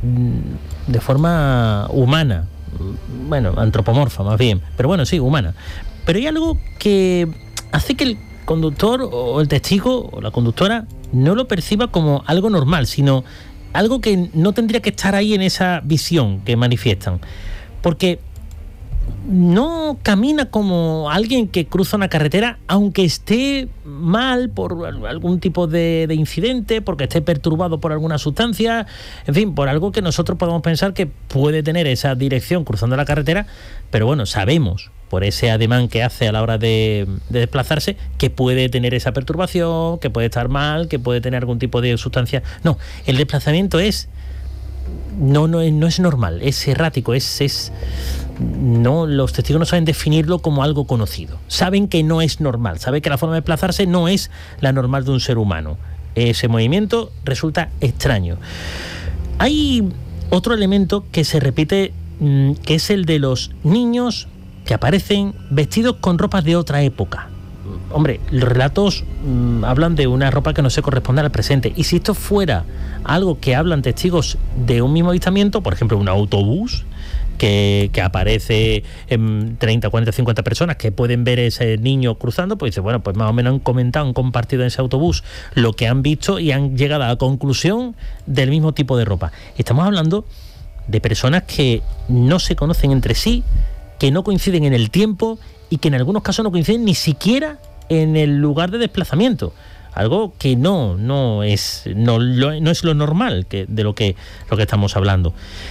de forma humana, bueno, antropomorfa más bien, pero bueno, sí, humana. Pero hay algo que hace que el conductor o el testigo o la conductora no lo perciba como algo normal, sino algo que no tendría que estar ahí en esa visión que manifiestan, porque no camina como alguien que cruza una carretera aunque esté mal por algún tipo de incidente, porque esté perturbado por alguna sustancia, en fin, por algo que nosotros podemos pensar que puede tener esa dirección cruzando la carretera, pero bueno, sabemos por ese ademán que hace a la hora de desplazarse que puede tener esa perturbación, que puede estar mal, que puede tener algún tipo de sustancia. No, el desplazamiento no es normal, es errático, no, los testigos no saben definirlo como algo conocido. Saben que no es normal, saben que la forma de desplazarse no es la normal de un ser humano. Ese movimiento resulta extraño. Hay otro elemento que se repite, que es el de los niños que aparecen vestidos con ropas de otra época. Hombre, los relatos hablan de una ropa que no se corresponde al presente. Y si esto fuera algo que hablan testigos de un mismo avistamiento, por ejemplo, un autobús que aparece en 30, 40, 50 personas que pueden ver ese niño cruzando, pues dice, bueno, pues más o menos han compartido en ese autobús lo que han visto y han llegado a la conclusión del mismo tipo de ropa. Estamos hablando de personas que no se conocen entre sí, que no coinciden en el tiempo y que en algunos casos no coinciden ni siquiera en el lugar de desplazamiento. Algo que no es lo normal de lo que estamos hablando.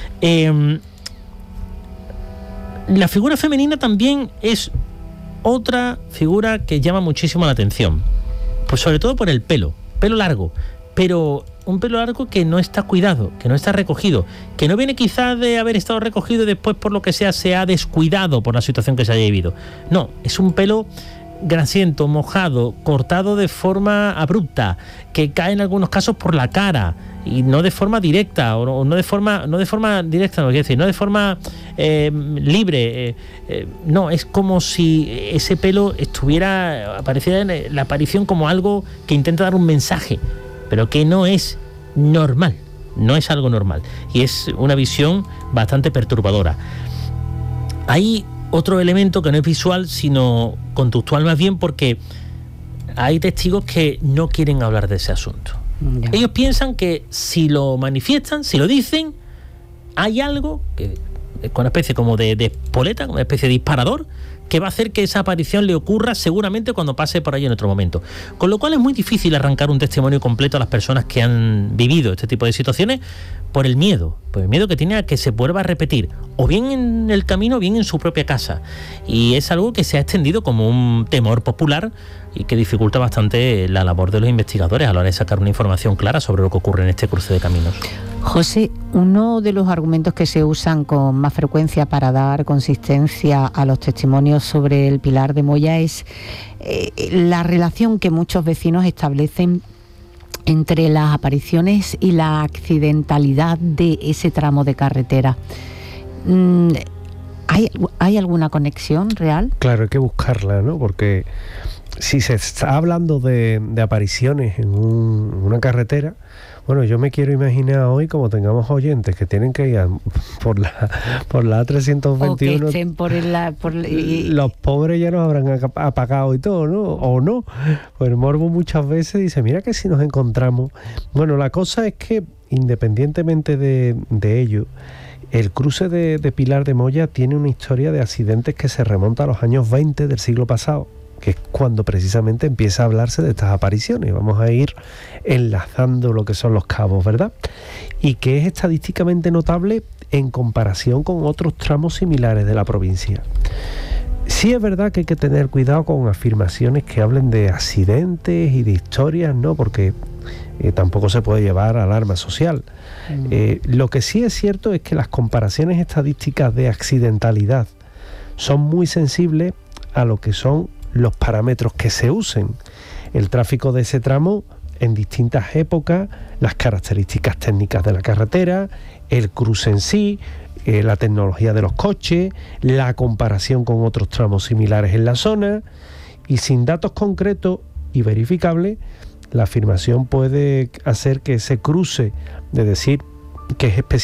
La figura femenina también es otra figura que llama muchísimo la atención, pues sobre todo por el pelo largo, pero un pelo largo que no está cuidado, que no está recogido, que no viene quizás de haber estado recogido y después por lo que sea se ha descuidado por la situación que se haya vivido. No, es un pelo grasiento, mojado, cortado de forma abrupta, que cae en algunos casos por la cara y no de forma directa o no de forma directa, no quiero decir, no de forma libre, no, es como si ese pelo apareciera en la aparición como algo que intenta dar un mensaje, pero que no es normal, no es algo normal, y es una visión bastante perturbadora. Hay otro elemento que no es visual, sino conductual más bien, porque hay testigos que no quieren hablar de ese asunto. Ya. Ellos piensan que si lo manifiestan, si lo dicen, hay algo que es una especie como de espoleta, como una especie de disparador, que va a hacer que esa aparición le ocurra seguramente cuando pase por ahí en otro momento. Con lo cual es muy difícil arrancar un testimonio completo a las personas que han vivido este tipo de situaciones por el miedo que tiene a que se vuelva a repetir, o bien en el camino o bien en su propia casa. Y es algo que se ha extendido como un temor popular y que dificulta bastante la labor de los investigadores a la hora de sacar una información clara sobre lo que ocurre en este cruce de caminos. José, uno de los argumentos que se usan con más frecuencia para dar consistencia a los testimonios sobre el Pilar de Moya es la relación que muchos vecinos establecen entre las apariciones y la accidentalidad de ese tramo de carretera. ¿Hay alguna conexión real? Claro, hay que buscarla, ¿no? Porque si se está hablando de apariciones en una carretera, bueno, yo me quiero imaginar hoy como tengamos oyentes que tienen que ir por la A321. O que estén los pobres ya nos habrán apagado y todo, ¿no? O no. Pues el morbo muchas veces dice, mira que si nos encontramos... Bueno, la cosa es que, independientemente de ello, el cruce de Pilar de Moya tiene una historia de accidentes que se remonta a los años 20 del siglo pasado, que es cuando precisamente empieza a hablarse de estas apariciones. Vamos a ir enlazando lo que son los cabos, ¿verdad? Y que es estadísticamente notable en comparación con otros tramos similares de la provincia. Sí es verdad que hay que tener cuidado con afirmaciones que hablen de accidentes y de historias, ¿no? Porque tampoco se puede llevar alarma social. Lo que sí es cierto es que las comparaciones estadísticas de accidentalidad son muy sensibles a lo que son los parámetros que se usen, el tráfico de ese tramo en distintas épocas, las características técnicas de la carretera, el cruce en sí, la tecnología de los coches, la comparación con otros tramos similares en la zona, y sin datos concretos y verificables, la afirmación puede hacer que ese cruce de decir que es especial